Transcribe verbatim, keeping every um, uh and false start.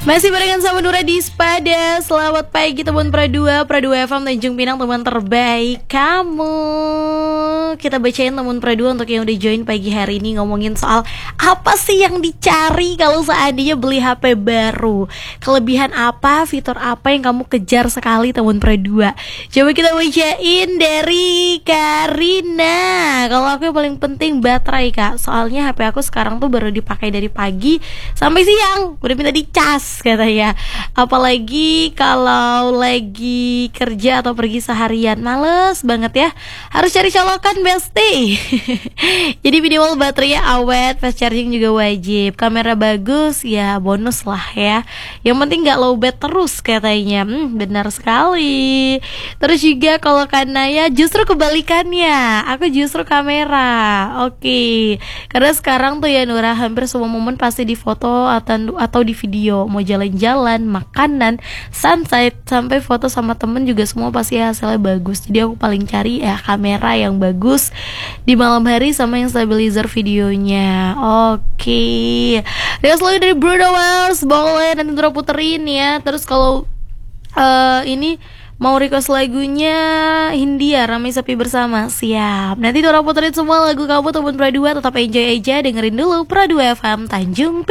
Masih barengan sama Nura di Spada. Selamat pagi teman Pradua, Pradua F M Tanjung Pinang, teman terbaik kamu. Kita bacain teman Pradua untuk yang udah join pagi hari ini, ngomongin soal apa sih yang dicari kalau seandainya beli H P baru. Kelebihan apa, fitur apa yang kamu kejar sekali teman Pradua. Coba kita bacain dari Karina. Kalau aku yang paling penting baterai, Kak. Soalnya H P aku sekarang tuh baru dipakai dari pagi sampai siang, udah minta dicas katanya. Apalagi kalau lagi kerja atau pergi seharian, males banget ya, harus cari colokan besti. Jadi minimal baterainya awet, fast charging juga wajib, kamera bagus ya bonus lah ya, yang penting gak lowbat terus katanya. hmm, Benar sekali. Terus juga kalau Kanaya justru kebalikannya, aku justru kamera. Oke, karena sekarang tuh ya Nura, hampir semua momen pasti di foto atau atau di video. Mau jalan-jalan, makanan, sunset, sampai foto sama temen juga semua pasti hasilnya bagus. Jadi aku paling cari ya kamera yang bagus di malam hari sama yang stabilizer videonya. Oke, dan selalu dari Bruno Mars, boleh nanti Nura puterin ya. Terus kalau uh, ini mau request lagunya Hindia, Ramai Sepi Bersama, siap. Nanti Nura puterin semua lagu kamu teman Pradua. Tetap enjoy aja, dengerin dulu Pradua F M Tanjung